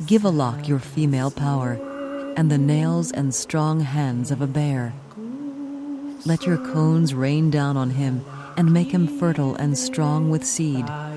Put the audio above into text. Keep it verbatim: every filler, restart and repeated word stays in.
Give a lock your female power, and the nails and strong hands of a bear. Let your cones rain down on him, and make him fertile and strong with seed.